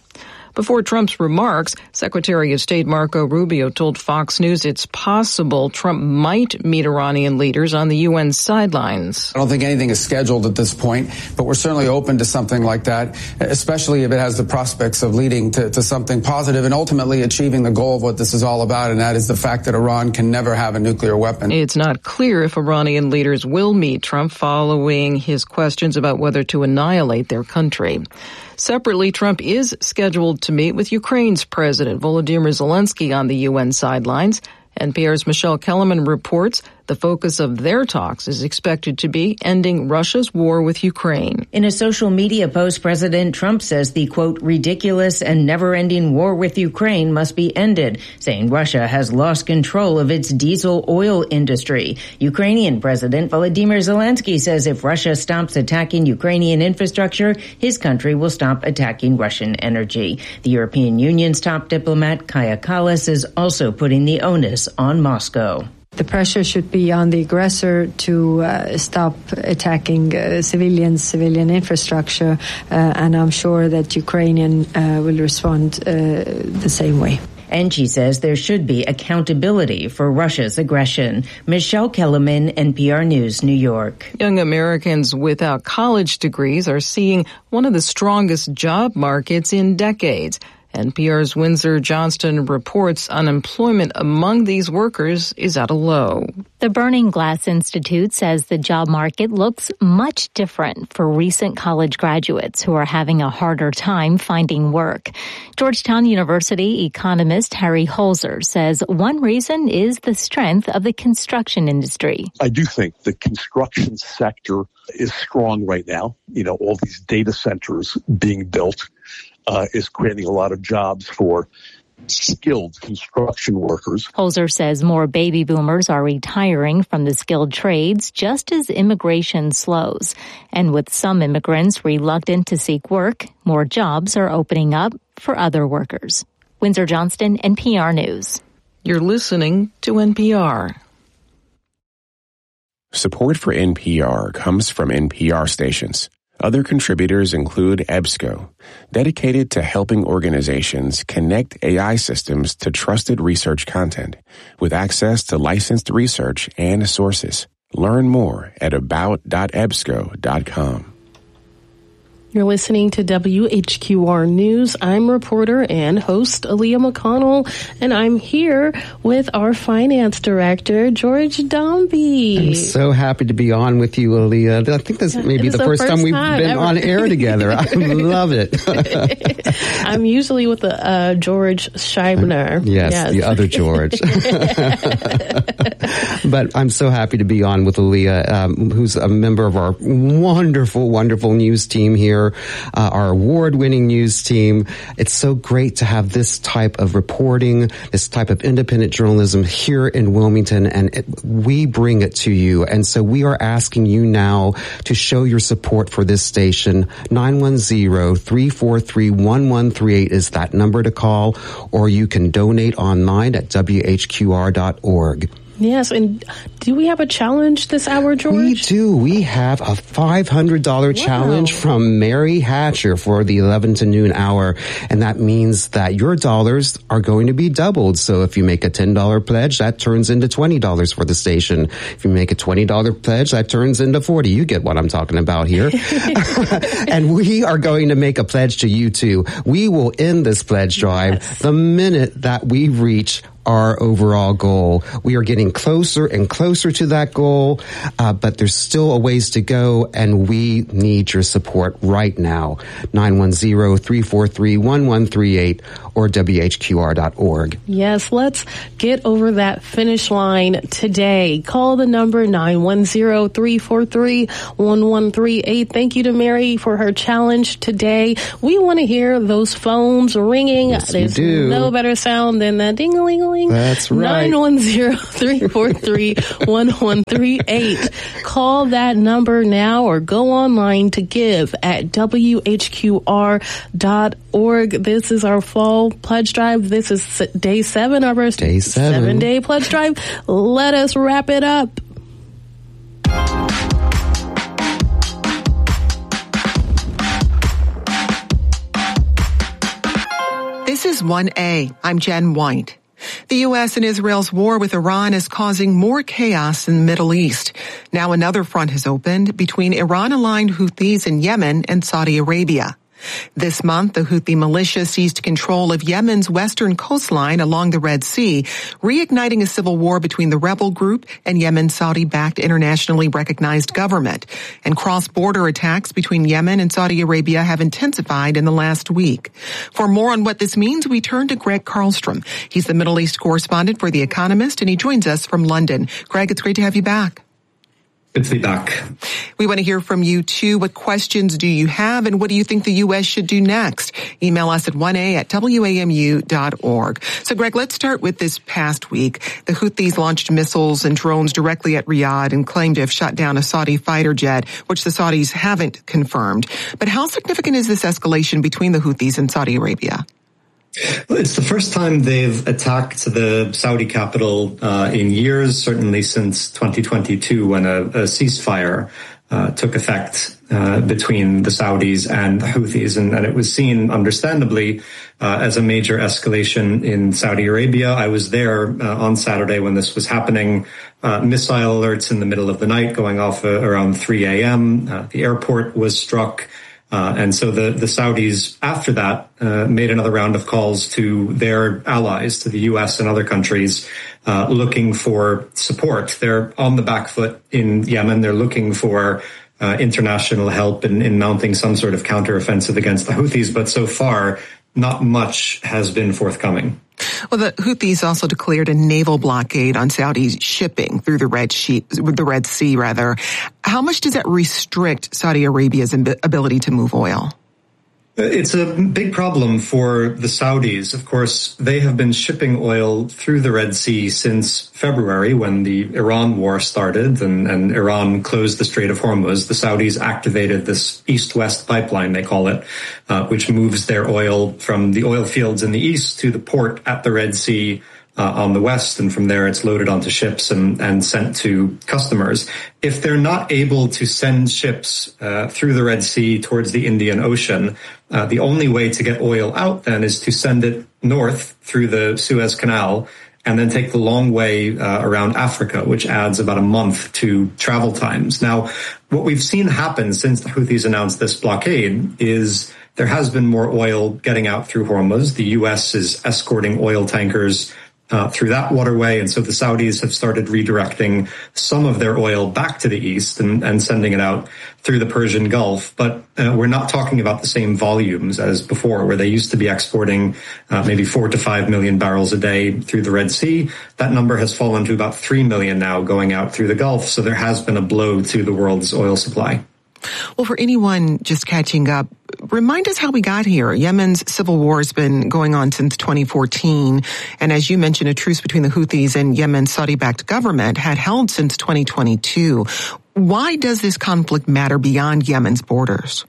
S11: Before Trump's remarks, Secretary of State Marco Rubio told Fox News it's possible Trump might meet Iranian leaders on the U N sidelines.
S12: I don't think anything is scheduled at this point, but we're certainly open to something like that, especially if it has the prospects of leading to, to something positive and ultimately achieving the goal of what this is all about, and that is the fact that Iran can never have a nuclear weapon.
S11: It's not clear if Iranian leaders will meet Trump following his questions about whether to annihilate their country. Separately, Trump is scheduled to meet with Ukraine's President Volodymyr Zelensky on the U N sidelines. N P R's Michelle Kellerman reports the focus of their talks is expected to be ending Russia's war with Ukraine.
S13: In a social media post, President Trump says the, quote, ridiculous and never-ending war with Ukraine must be ended, saying Russia has lost control of its diesel oil industry. Ukrainian President Volodymyr Zelensky says if Russia stops attacking Ukrainian infrastructure, his country will stop attacking Russian energy. The European Union's top diplomat, Kaja Kallas, is also putting the onus on Moscow.
S14: The pressure should be on the aggressor to uh, stop attacking uh, civilians, civilian infrastructure, uh, and I'm sure that Ukrainian uh, will respond uh, the same way.
S13: And she says there should be accountability for Russia's aggression. Michelle Kellerman, N P R News, New York.
S11: Young Americans without college degrees are seeing one of the strongest job markets in decades. N P R's Windsor Johnston reports unemployment among these workers is at a low.
S15: The Burning Glass Institute says the job market looks much different for recent college graduates who are having a harder time finding work. Georgetown University economist Harry Holzer says one reason is the strength of the construction industry.
S16: I do think the construction sector is strong right now. You know, all these data centers being built Uh, is creating a lot of jobs for skilled construction workers.
S15: Holzer says more baby boomers are retiring from the skilled trades just as immigration slows. And with some immigrants reluctant to seek work, more jobs are opening up for other workers. Windsor Johnston, N P R News.
S11: You're listening to N P R.
S17: Support for N P R comes from N P R stations. Other contributors include EBSCO, dedicated to helping organizations connect A I systems to trusted research content with access to licensed research and sources. Learn more at about dot ebsco dot com.
S1: You're listening to W H Q R News. I'm reporter and host Aaliyah McConnell, and I'm here with our finance director, George Dombey.
S18: I'm so happy to be on with you, Aaliyah. I think this may be the, the first, first time we've time been ever. on air together. I love it.
S1: I'm usually with the, uh, George Scheibner.
S18: Yes, yes, the other George. But I'm so happy to be on with Aaliyah, um, who's a member of our wonderful, wonderful news team here. Uh, our award-winning news team. It's so great to have this type of reporting, this type of independent journalism here in Wilmington, and it, we bring it to you. And so we are asking you now to show your support for this station. nine one zero, three four three, one one three eight is that number to call, or you can donate online at W H Q R dot org.
S1: Yes, and do we have a challenge this hour, George?
S18: We do. We have a five hundred dollars wow. challenge from Mary Hatcher for the eleven to noon hour, and that means that your dollars are going to be doubled. So if you make a ten dollars pledge, that turns into twenty dollars for the station. If you make a twenty dollars pledge, that turns into forty dollars. You get what I'm talking about here. And we are going to make a pledge to you, too. We will end this pledge drive yes. the minute that we reach our overall goal. We are getting closer and closer to that goal, uh, but there's still a ways to go, and we need your support right now. nine one zero, three four three, one one three eight or W H Q R dot org.
S1: Yes, let's get over that finish line today. Call the number nine one zero, three four three, one one three eight. Thank you to Mary for her challenge today. We want to hear those phones ringing.
S18: Yes,
S1: There's
S18: we do.
S1: no better sound than that ding-a-ling.
S18: That's right.
S1: nine one zero, three four three, one one three eight. Call that number now or go online to give at W H Q R dot org. This is our fall pledge drive. This is day seven of our
S18: day seven.
S1: seven day pledge drive. Let us wrap it up.
S4: is one A. I'm Jen White. The U S and Israel's war with Iran is causing more chaos in the Middle East. Now another front has opened between Iran-aligned Houthis in Yemen and Saudi Arabia. This month, the Houthi militia seized control of Yemen's western coastline along the Red Sea, reigniting a civil war between the rebel group and Yemen's Saudi-backed internationally recognized government. And cross-border attacks between Yemen and Saudi Arabia have intensified in the last week. For more on what this means, we turn to Greg Karlstrom. He's the Middle East correspondent for The Economist, and he joins us from London. Greg, it's great to have you back.
S19: Good to be back.
S4: We want to hear from you, too. What questions do you have, and what do you think the U S should do next? Email us at one a at w a m u dot org. So, Greg, let's start with this past week. The Houthis launched missiles and drones directly at Riyadh and claimed to have shot down a Saudi fighter jet, which the Saudis haven't confirmed. But how significant is this escalation between the Houthis and Saudi Arabia?
S19: Well, it's the first time they've attacked the Saudi capital uh, in years, certainly since twenty twenty-two, when a, a ceasefire uh, took effect uh, between the Saudis and the Houthis. And, and it was seen, understandably, uh, as a major escalation in Saudi Arabia. I was there uh, on Saturday when this was happening. Uh, missile alerts in the middle of the night going off uh, around three a.m. Uh, the airport was struck. Uh, and so the, the Saudis, after that, uh, made another round of calls to their allies, to the U S and other countries, uh, looking for support. They're on the back foot in Yemen. They're looking for uh, international help in, in mounting some sort of counteroffensive against the Houthis. But so far, not much has been forthcoming.
S4: Well, the Houthis also declared a naval blockade on Saudi shipping through the Red Sea, the Red Sea, rather. How much does that restrict Saudi Arabia's ability to move oil?
S19: It's a big problem for the Saudis. Of course, they have been shipping oil through the Red Sea since February, when the Iran war started and, and Iran closed the Strait of Hormuz. The Saudis activated this east-west pipeline, they call it, uh, which moves their oil from the oil fields in the east to the port at the Red Sea Uh, on the west, and from there it's loaded onto ships and, and sent to customers. If they're not able to send ships uh, through the Red Sea towards the Indian Ocean, uh, the only way to get oil out then is to send it north through the Suez Canal and then take the long way uh, around Africa, which adds about a month to travel times. Now, what we've seen happen since the Houthis announced this blockade is there has been more oil getting out through Hormuz. The U S is escorting oil tankers Uh, through that waterway. And so the Saudis have started redirecting some of their oil back to the east and, and sending it out through the Persian Gulf. But uh, we're not talking about the same volumes as before, where they used to be exporting uh, maybe four to five million barrels a day through the Red Sea. That number has fallen to about three million now going out through the Gulf. So there has been a blow to the world's oil supply.
S4: Well, for anyone just catching up, remind us how we got here. Yemen's civil war has been going on since twenty fourteen. And as you mentioned, a truce between the Houthis and Yemen's Saudi-backed government had held since twenty twenty-two. Why does this conflict matter beyond Yemen's borders?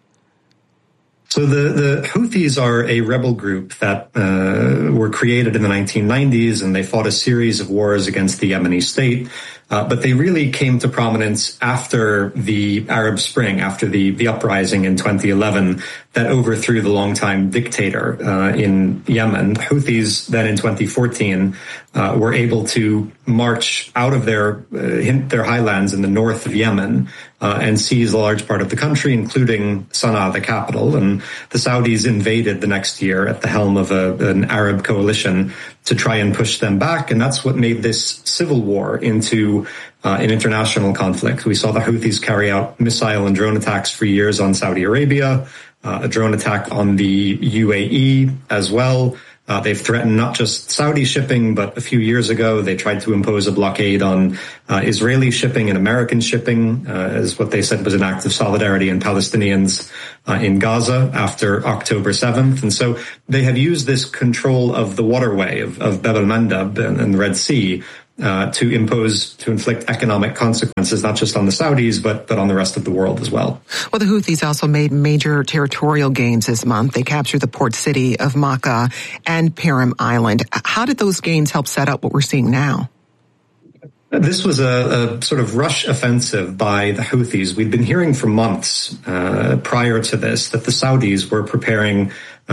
S19: So the, the Houthis are a rebel group that uh, were created in the nineteen nineties, and they fought a series of wars against the Yemeni state. Uh, but they really came to prominence after the Arab Spring, after the, the uprising in twenty eleven that overthrew the longtime dictator uh, in Yemen. The Houthis then in twenty fourteen uh, were able to march out of their uh, their highlands in the north of Yemen uh, and seize a large part of the country, including Sana'a, the capital. And the Saudis invaded the next year at the helm of a, an Arab coalition to try and push them back. And that's what made this civil war into uh, an international conflict. We saw the Houthis carry out missile and drone attacks for years on Saudi Arabia, uh, a drone attack on the U A E as well. Uh, they've threatened not just Saudi shipping, but a few years ago they tried to impose a blockade on uh, Israeli shipping and American shipping, uh, as what they said was an act of solidarity in Palestinians uh, in Gaza after October seventh. And so they have used this control of the waterway of, of Bab el-Mandab and, and the Red Sea uh, to impose, to inflict economic consequences, not just on the Saudis, but, but on the rest of the world as well.
S4: Well, the Houthis also made major territorial gains this month. They captured the port city of Makkah and Perim Island. How did those gains help set up what we're seeing now?
S19: This was a, a sort of rush offensive by the Houthis. We'd been hearing for months uh, prior to this that the Saudis were preparing